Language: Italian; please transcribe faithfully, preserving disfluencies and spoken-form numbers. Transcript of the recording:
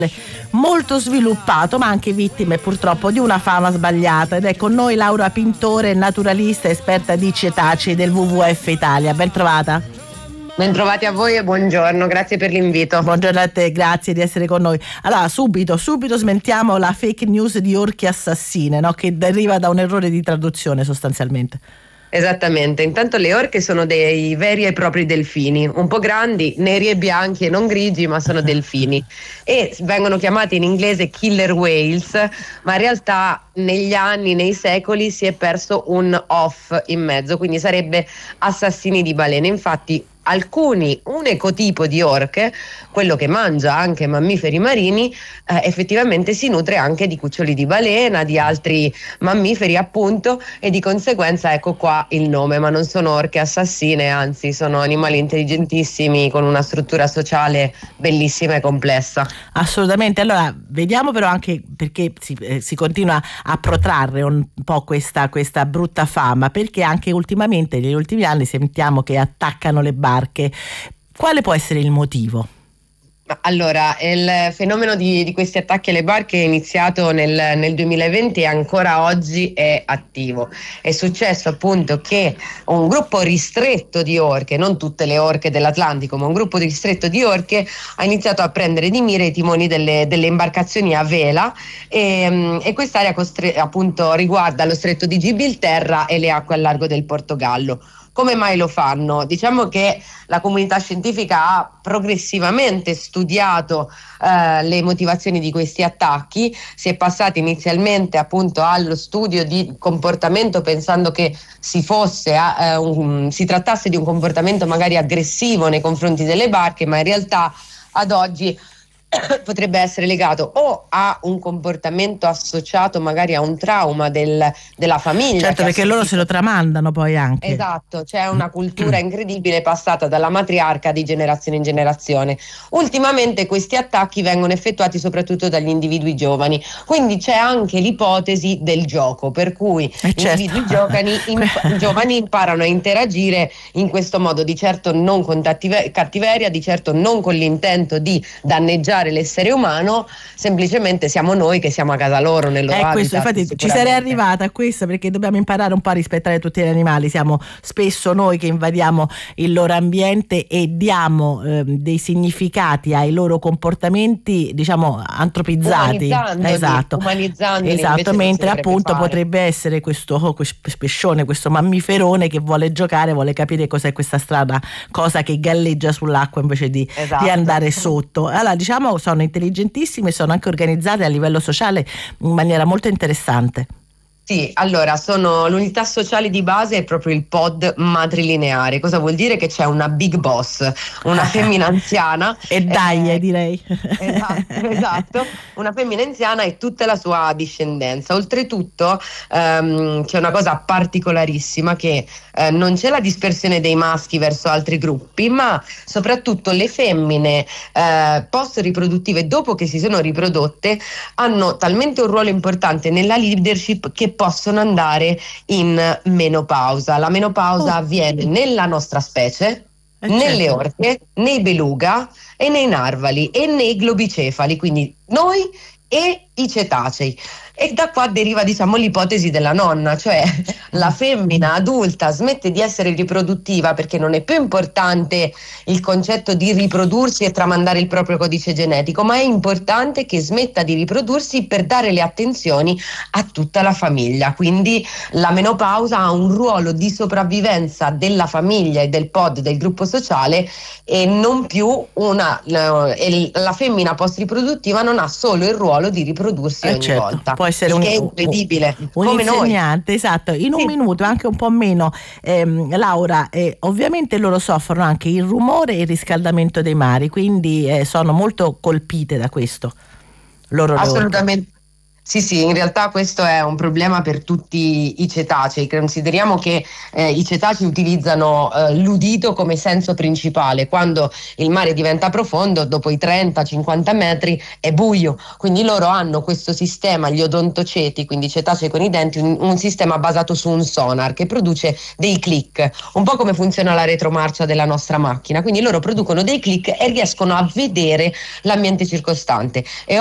molto sviluppato, ma anche vittime purtroppo di una fama sbagliata. Ed è con noi Laura Pintore, naturalista, esperta di cetacei del W W F Italia. Ben trovata. Bentrovati a voi e buongiorno, grazie per l'invito. Buongiorno a te, grazie di essere con noi. Allora, subito, subito smentiamo la fake news di orche assassine, no? Che deriva da un errore di traduzione sostanzialmente. Esattamente, intanto le orche sono dei veri e propri delfini, un po' grandi, neri e bianchi e non grigi, ma sono delfini e vengono chiamati in inglese killer whales, ma in realtà negli anni, nei secoli si è perso un off in mezzo, quindi sarebbe assassini di balene. Infatti alcuni, un ecotipo di orche, quello che mangia anche mammiferi marini, eh, effettivamente si nutre anche di cuccioli di balena, di altri mammiferi appunto, e di conseguenza ecco qua il nome, ma non sono orche assassine, anzi sono animali intelligentissimi con una struttura sociale bellissima e complessa. Assolutamente. Allora vediamo però anche perché si, eh, si continua a protrarre un po' questa, questa brutta fama, perché anche ultimamente negli ultimi anni sentiamo che attaccano le barche. Quale può essere il motivo? Allora, il fenomeno di, di questi attacchi alle barche è iniziato nel, nel duemilaventi e ancora oggi è attivo. È successo appunto che un gruppo ristretto di orche, non tutte le orche dell'Atlantico, ma un gruppo ristretto di orche ha iniziato a prendere di mira i timoni delle, delle imbarcazioni a vela e, e quest'area costre- appunto riguarda lo stretto di Gibilterra e le acque al largo del Portogallo. Come mai lo fanno? Diciamo che la comunità scientifica ha progressivamente studiato eh, le motivazioni di questi attacchi, si è passati inizialmente appunto allo studio di comportamento pensando che si fosse eh, un, si trattasse di un comportamento magari aggressivo nei confronti delle barche, ma in realtà ad oggi potrebbe essere legato o a un comportamento associato magari a un trauma del, della famiglia. Certo, perché loro se lo tramandano poi anche. Esatto, c'è una cultura incredibile passata dalla matriarca di generazione in generazione. Ultimamente questi attacchi vengono effettuati soprattutto dagli individui giovani, quindi c'è anche l'ipotesi del gioco, per cui eh certo. individui giovani, imp- giovani imparano a interagire in questo modo, di certo non con tattive- cattiveria, di certo non con l'intento di danneggiare l'essere umano, semplicemente siamo noi che siamo a casa loro nel loro eh, habitat. questo, infatti ci sarei arrivata a questo, perché dobbiamo imparare un po' a rispettare tutti gli animali. Siamo spesso noi che invadiamo il loro ambiente e diamo eh, dei significati ai loro comportamenti, diciamo antropizzati, umanizzandoli, esatto, umanizzandoli, esatto, mentre appunto fare. potrebbe essere questo, oh, questo pescione, questo mammiferone che vuole giocare, vuole capire cos'è questa strana cosa che galleggia sull'acqua invece di, esatto. di andare sotto. Allora diciamo sono intelligentissime e sono anche organizzate a livello sociale in maniera molto interessante. Sì, allora sono l'unità sociale di base è proprio il pod matrilineare. Cosa vuol dire? Che c'è una big boss, una femmina anziana e dai eh, direi esatto, esatto, una femmina anziana e tutta la sua discendenza. Oltretutto ehm, c'è una cosa particolarissima, che eh, non c'è la dispersione dei maschi verso altri gruppi, ma soprattutto le femmine eh, post riproduttive, dopo che si sono riprodotte, hanno talmente un ruolo importante nella leadership che possono andare in menopausa. La menopausa oh. avviene nella nostra specie, eh nelle certo. orche, nei beluga e nei narvali e nei globicefali, quindi noi e i cetacei. E da qua deriva, diciamo, l'ipotesi della nonna, cioè la femmina adulta smette di essere riproduttiva perché non è più importante il concetto di riprodursi e tramandare il proprio codice genetico, ma è importante che smetta di riprodursi per dare le attenzioni a tutta la famiglia. Quindi la menopausa ha un ruolo di sopravvivenza della famiglia e del pod, del gruppo sociale, e non più una la femmina post riproduttiva non ha solo il ruolo di riprodursi eh ogni certo. volta. Può essere un, è incredibile, un, come un insegnante, noi. Esatto, in un sì. minuto, anche un po' meno, ehm, Laura, eh, ovviamente loro soffrono anche il rumore e il riscaldamento dei mari, quindi eh, sono molto colpite da questo. Loro Assolutamente. Sì, sì, in realtà questo è un problema per tutti i cetacei. Consideriamo che eh, i cetacei utilizzano eh, l'udito come senso principale. Quando il mare diventa profondo, dopo i trenta cinquanta metri è buio, quindi loro hanno questo sistema, gli odontoceti, quindi i cetacei con i denti, un, un sistema basato su un sonar che produce dei click, un po' come funziona la retromarcia della nostra macchina. Quindi loro producono dei click e riescono a vedere l'ambiente circostante. E